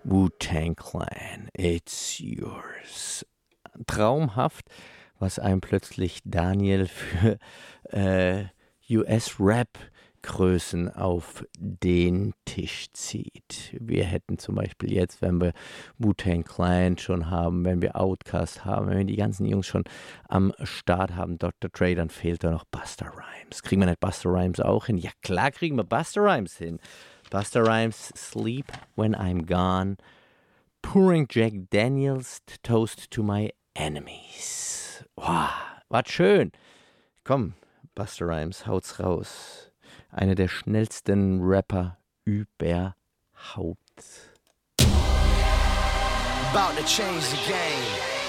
Wu-Tang Clan, it's yours. Traumhaft, was einem plötzlich Daniel für US-Rap-Größen auf den Tisch zieht. Wir hätten zum Beispiel jetzt, wenn wir Wu-Tang Clan schon haben, wenn wir Outkast haben, wenn wir die ganzen Jungs schon am Start haben, Dr. Dre, dann fehlt da noch Busta Rhymes. Kriegen wir nicht Busta Rhymes auch hin? Ja klar kriegen wir Busta Rhymes hin. Busta Rhymes, Sleep When I'm Gone, Pouring Jack Daniels, Toast to My Enemies. Wow, was schön. Komm, Busta Rhymes, haut's raus. Einer der schnellsten Rapper überhaupt. About to change the game.